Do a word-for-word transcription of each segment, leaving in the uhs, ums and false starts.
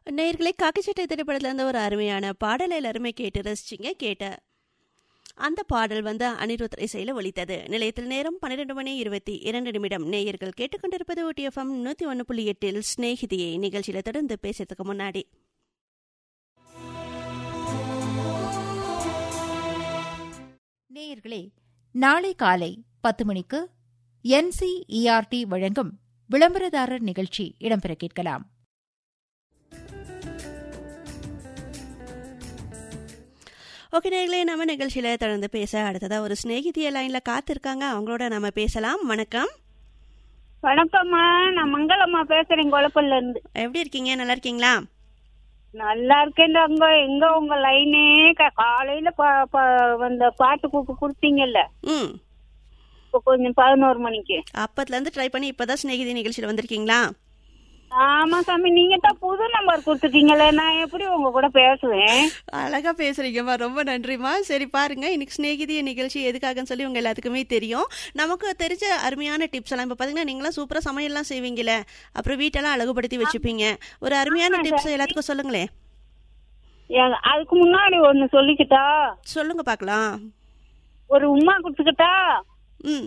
நேயர்களே, காக்கிச்சட்டை திரைப்படத்துல இருந்து ஒரு அருமையான பாடலை எல்லாருமே கேட்டு ரசிச்சிங்க. கேட்ட அந்த பாடல் வந்து அனிருத் இசையில ஒலித்தது. நிலையத்தில் நேரம் பன்னிரண்டு மணி இருபத்தி இரண்டு நிமிடம். நேயர்கள் கேட்டுக்கொண்டிருப்பது ஊட்டி எஃப்எம் நூத்தி ஒன்று புள்ளி எட்டில் ஸ்நேகிதியை நிகழ்ச்சியில தொடர்ந்து பேசுறதுக்கு முன்னாடி நேயர்களே, நாளை காலை பத்து மணிக்கு என்சிஇஆர்டி வழங்கும் விளம்பரதாரர் நிகழ்ச்சி இடம்பெற கேட்கலாம். ஓகே நேயர்களே, நம்ம நிகழ்ச்சியில தொடர்ந்து பேச அடுத்ததா ஒரு ஸ்நேகிதிய லைன்ல காத்திருக்காங்க. அவங்களோட நம்ம பேசலாம். வணக்கம். வணக்கம்மா, நான் மங்களம்மா பேசுறேன் கொலப்பல்ல இருந்து. எப்படி இருக்கீங்க? நல்லா இருக்கீங்களா? நல்லா இருக்கேன். அங்க எங்க உங்க லைனே காலையில அந்த பாட்டு கூப்பு குடுத்தீங்கல்ல, ம் இப்போ கொஞ்சம் பதினோரு மணிக்கு அப்பத்துல இருந்து ட்ரை பண்ணி இப்பதான் ஸ்நேகிதி நிகழ்ச்சியில வந்திருக்கீங்களா? ஆமா சாமி, நீங்க தான் புது நம்பர் கொடுத்துட்டீங்களே, நான் எப்படி உங்க கூட பேசுவேன்? அழகா பேசுறீங்கம்மா, ரொம்ப நன்றிம்மா. சரி பாருங்க, இன்னைக்கு ஸ்நேகிதிய நிகழ்ச்சி எதுக்காகன்னு சொல்லி உங்க எல்லாத்துக்குமே தெரியும். நமக்கு தெரிஞ்ச அருமையான டிப்ஸ் எல்லாம் இப்ப பாத்தீங்கன்னா, நீங்களாம் சூப்பரா சமையல்லாம் செய்வீங்கல்ல, அப்புறம் வீட்டெல்லாம் அழகுபடுத்தி வச்சுப்பீங்க. ஒரு அருமையான டிப்ஸ் எல்லாத்துக்கும் சொல்லுங்களேன். அதுக்கு முன்னாடி ஒண்ணு சொல்லிக்கிட்டா? சொல்லுங்க பாக்கலாம். ஒரு உமா குடுத்துக்கிட்டா? ம்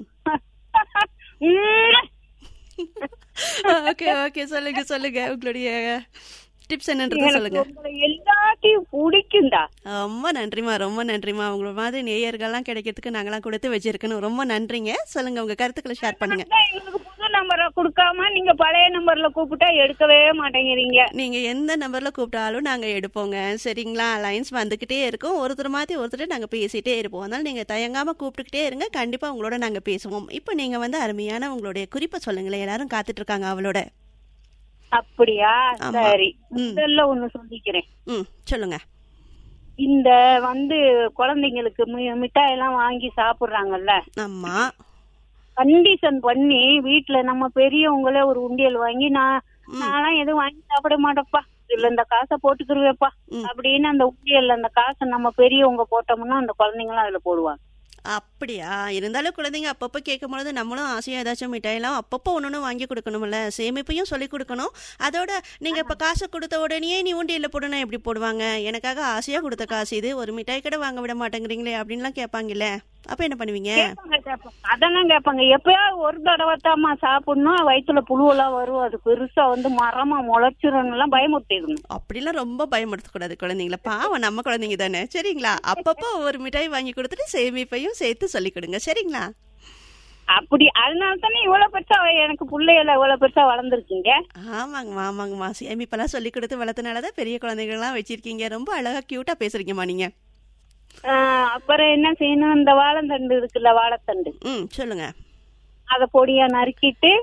ஓகே ஓகே, சொல்லுங்க சொல்லுங்க, உங்களுடைய டிப்ஸ் என்னன்றத சொல்லுங்க. எல்லாத்தையும் பிடிக்கும்டா. ரொம்ப நன்றிமா, ரொம்ப நன்றிமா. உங்களோட மாதிரி நேயர்கள்லாம் கிடைக்கிறதுக்கு நாங்கெல்லாம் கொடுத்து வச்சிருக்கணும். ரொம்ப நன்றிங்க. சொல்லுங்க, உங்க கருத்துக்களை ஷேர் பண்ணுங்க. எங்களுக்கு புது நம்பரை கொடுக்காம நீங்க பழைய நம்பர்ல கூப்பிட்டா எடுக்கவே மாட்டேங்கிறீங்க. நீங்க எந்த நம்பர்ல கூப்பிட்டாலும் நாங்க எடுப்போங்க, சரிங்களா? லைன்ஸ் வந்துகிட்டே இருக்கும், ஒருத்தர் மாத்தி ஒருத்தர் நாங்க பேசிட்டே இருப்போம். அதனால நீங்க தயங்காம கூப்பிட்டுக்கிட்டே இருங்க, கண்டிப்பா உங்களோட நாங்க பேசுவோம். இப்போ நீங்க வந்து அருமையான உங்களுடைய குறிப்பை சொல்லுங்களேன், எல்லாரும் காத்துட்டு இருக்காங்க அவளோட. அப்படியா? சரி, முதல்ல ஒண்ணு சொல்லிக்கிறேன். ம் சொல்லுங்க. இந்த வந்து குழந்தைங்களுக்கு மிட்டாய் எல்லாம் வாங்கி சாப்பிடுறாங்கல்ல, ஆமா, கண்டிஷன் பண்ணி வீட்டுல நம்ம பெரியவங்களே ஒரு உண்டியல் வாங்கி, நான் நான் எதுவும் வாங்கி சாப்பிட மாட்டேப்பா, இல்ல இந்த காசை போட்டுக்கிருவேப்பா அப்படின்னு அந்த உண்டியல்ல அந்த காசை நம்ம பெரியவங்க போட்டோம்னா அந்த குழந்தைங்களும் அதுல போடுவாங்க. அப்படியா? இருந்தாலும் குழந்தைங்க அப்பப்போ கேட்கும் பொழுது நம்மளும் ஆசையா ஏதாச்சும் மிட்டாயெல்லாம் அப்பப்போ ஒன்று வாங்கி கொடுக்கணும்ல, சேமிப்பையும் சொல்லி கொடுக்கணும். அதோட நீங்க இப்ப காசு கொடுத்த உடனே நீ உண்டியல்ல போடணும் எப்படி போடுவாங்க? எனக்காக ஆசையா கொடுத்த காசு இது, ஒரு மிட்டாய் கடை வாங்க விட மாட்டேங்கிறீங்களே அப்படின்லாம் கேட்பாங்கல்ல, அப்ப என்ன பண்ணுவீங்க? அதெல்லாம் கேட்பாங்க. எப்பயாவது ஒரு தடவை தாமா சாப்பிடணும், வயிற்றுல புழுவெல்லாம் வரும், அது பெருசா வந்து மரமா முளைச்சிரும் எல்லாம் பயமுறுத்திடுங்க. அப்படிலாம் ரொம்ப பயமுறுத்தக்கூடாது குழந்தைங்கள, பாவம் நம்ம குழந்தைங்க தானே, சரிங்களா? அப்பப்போ ஒரு மிட்டாய் வாங்கி கொடுத்துட்டு சேமிப்பையும் சேர்த்து சொல்லி கொடுங்க, சரிங்களா? அப்படி அதனால தானே இவ்வளவு பெருசா எனக்கு பிள்ளைகள இவ்வளவு பெருசா வளர்ந்துருக்கீங்க. ஆமாங்கம்மா ஆமாங்கம்மா, சேமிப்பெல்லாம் சொல்லி கொடுத்து வளர்த்தனாலதான் பெரிய குழந்தைகள்லாம் வச்சிருக்கீங்க. ரொம்ப அழகா கியூட்டா பேசுறீங்கம்மா நீங்க. அப்புறம் என்ன செய்யணும், இந்த வாழைத்தண்டு இருக்குல்ல, வாழைத்தண்டு, ம் சொல்லுங்க, அத பொடியா நறுக்கிட்டு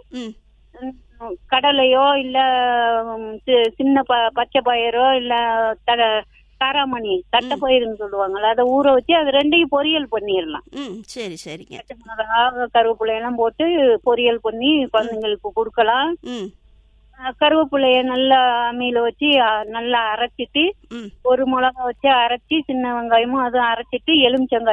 கடலையோ இல்ல சின்ன பச்சை பயிரோ இல்ல காராமணி தட்டை பயிருன்னு சொல்லுவாங்கல்ல, அதை ஊற வச்சு அது ரெண்டையும் பொரியல் பண்ணிடலாம். சரி சரிங்க. கருவேப்பிலை எல்லாம் போட்டு பொரியல் பண்ணி குழந்தைங்களுக்கு கொடுக்கலாம். கருவேப்பிலைய நல்லா அம்மியில வச்சு நல்லா அரைச்சிட்டு, ஒரு மிளகா வச்சு அரைச்சி, சின்ன வெங்காயமும் அதுவும் அரைச்சிட்டு, எலுமிச்சங்காய்